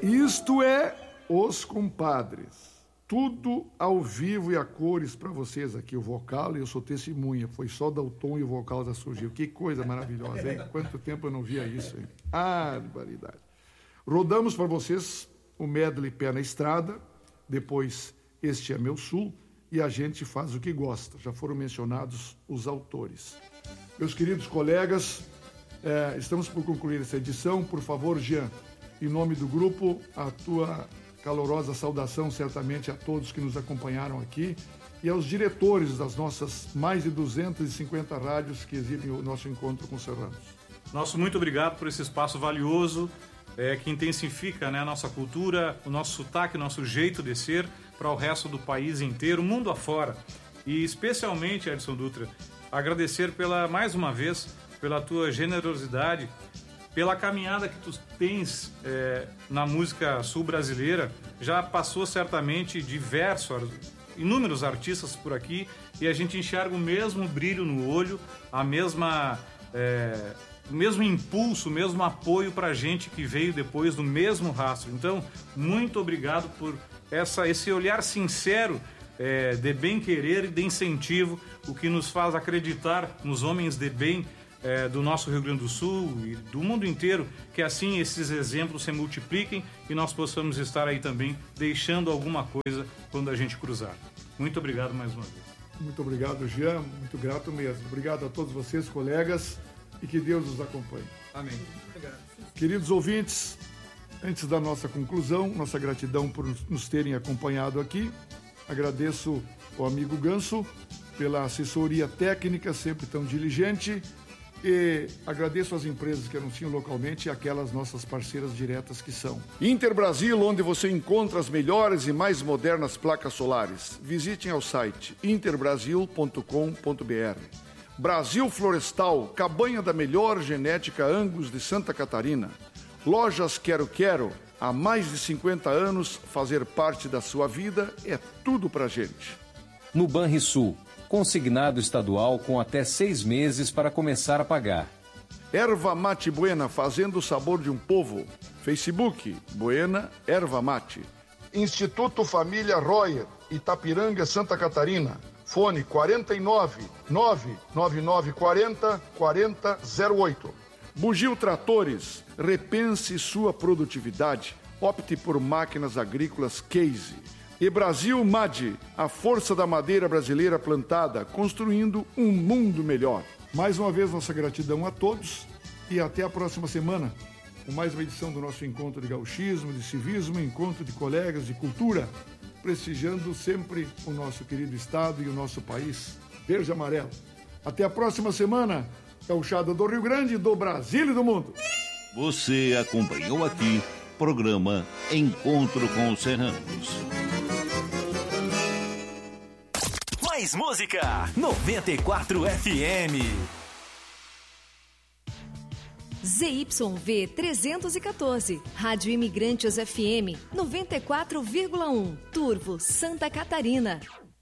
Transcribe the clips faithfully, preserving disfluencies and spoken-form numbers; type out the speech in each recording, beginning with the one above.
Isto é Os Compadres. Tudo ao vivo e a cores para vocês aqui. O vocal, e eu sou testemunha. Foi só dar o tom e o vocal já surgiu. Que coisa maravilhosa, hein? Quanto tempo eu não via isso, hein? Ah, barbaridade. Rodamos para vocês o medley Pé na Estrada, depois Este é Meu Sul, e a gente faz o que gosta. Já foram mencionados os autores. Meus queridos colegas, é, estamos por concluir essa edição. Por favor, Jean, em nome do grupo, a tua calorosa saudação certamente a todos que nos acompanharam aqui e aos diretores das nossas mais de duzentas e cinquenta rádios que exibem o nosso encontro com Serranos. Nosso muito obrigado por esse espaço valioso, é, que intensifica, né, a nossa cultura, o nosso sotaque, o nosso jeito de ser para o resto do país inteiro, mundo afora. E especialmente, Edson Dutra, agradecer pela, mais uma vez, pela tua generosidade, pela caminhada que tu tens é, na música sul-brasileira. Já passou certamente diversos, inúmeros artistas por aqui e a gente enxerga o mesmo brilho no olho, a mesma, é, o mesmo impulso, o mesmo apoio pra gente que veio depois do mesmo rastro. Então, muito obrigado por essa, esse olhar sincero é, de bem-querer e de incentivo, o que nos faz acreditar nos homens de bem É, do nosso Rio Grande do Sul e do mundo inteiro, que assim esses exemplos se multipliquem e nós possamos estar aí também deixando alguma coisa quando a gente cruzar. Muito obrigado mais uma vez. Muito obrigado, Jean, muito grato mesmo. Obrigado a todos vocês, colegas, e que Deus os acompanhe. Amém. Obrigado. Queridos ouvintes, antes da nossa conclusão, nossa gratidão por nos terem acompanhado aqui. Agradeço ao amigo Ganso pela assessoria técnica, sempre tão diligente. E agradeço às empresas que anunciam localmente e aquelas nossas parceiras diretas que são Inter Brasil, onde você encontra as melhores e mais modernas placas solares. Visitem ao site inter brasil ponto com ponto b r. Brasil Florestal, cabanha da melhor genética Angus de Santa Catarina. Lojas Quero Quero, há mais de cinquenta anos, fazer parte da sua vida é tudo pra gente. No Banrisul, consignado estadual com até seis meses para começar a pagar. Erva Mate Buena, fazendo o sabor de um povo. Facebook, Buena Erva Mate. Instituto Família Royer, Itapiranga, Santa Catarina. Fone quarenta e nove, nove nove nove quarenta, quarenta zero oito. Bugio Tratores, repense sua produtividade. Opte por máquinas agrícolas Case. E Brasil M A D, a força da madeira brasileira plantada, construindo um mundo melhor. Mais uma vez, nossa gratidão a todos e até a próxima semana, com mais uma edição do nosso encontro de gauchismo, de civismo, encontro de colegas de cultura, prestigiando sempre o nosso querido estado e o nosso país verde e amarelo. Até a próxima semana, gauchada do Rio Grande, do Brasil e do mundo. Você acompanhou aqui programa Encontro com os Serranos. Mais música, noventa e quatro F M. Z Y V trezentos e quatorze, Rádio Imigrantes F M, noventa e quatro vírgula um, Turvo, Santa Catarina.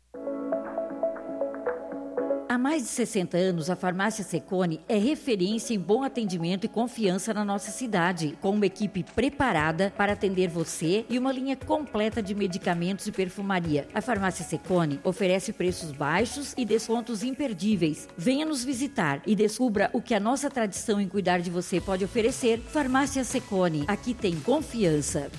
Há mais de sessenta anos, a Farmácia Secone é referência em bom atendimento e confiança na nossa cidade, com uma equipe preparada para atender você e uma linha completa de medicamentos e perfumaria. A Farmácia Secone oferece preços baixos e descontos imperdíveis. Venha nos visitar e descubra o que a nossa tradição em cuidar de você pode oferecer. Farmácia Secone, aqui tem confiança.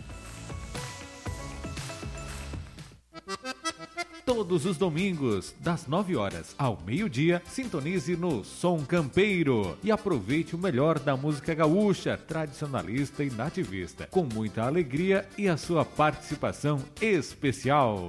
Todos os domingos, das nove horas ao meio-dia, sintonize no Som Campeiro e aproveite o melhor da música gaúcha, tradicionalista e nativista, com muita alegria e a sua participação especial.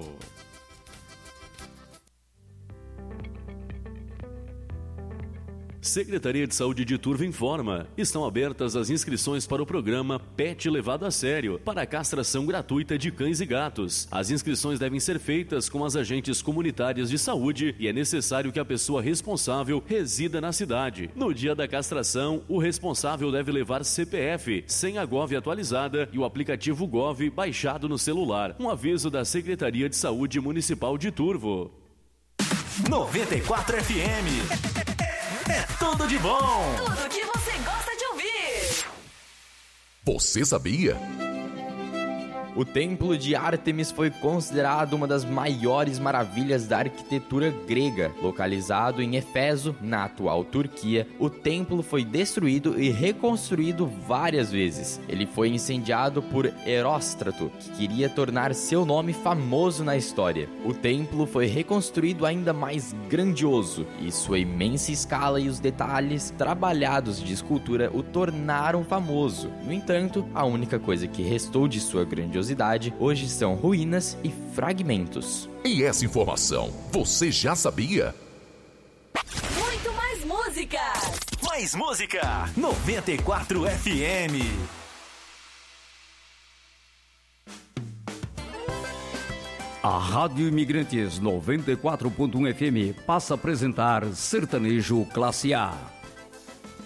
Secretaria de Saúde de Turvo informa. Estão abertas as inscrições para o programa Pet Levado a Sério, para a castração gratuita de cães e gatos. As inscrições devem ser feitas com as agentes comunitárias de saúde e é necessário que a pessoa responsável resida na cidade. No dia da castração, o responsável deve levar C P F, senha Gov atualizada e o aplicativo Gov baixado no celular. Um aviso da Secretaria de Saúde Municipal de Turvo. noventa e quatro F M. É tudo de bom! Tudo que você gosta de ouvir! Você sabia? O Templo de Ártemis foi considerado uma das maiores maravilhas da arquitetura grega. Localizado em Éfeso, na atual Turquia, o templo foi destruído e reconstruído várias vezes. Ele foi incendiado por Heróstrato, que queria tornar seu nome famoso na história. O templo foi reconstruído ainda mais grandioso, e sua imensa escala e os detalhes trabalhados de escultura o tornaram famoso. No entanto, a única coisa que restou de sua grandiosidade hoje são ruínas e fragmentos. E essa informação, você já sabia? Muito mais música! Mais música! noventa e quatro F M. A Rádio Imigrantes noventa e quatro ponto um F M passa a apresentar Sertanejo Classe A.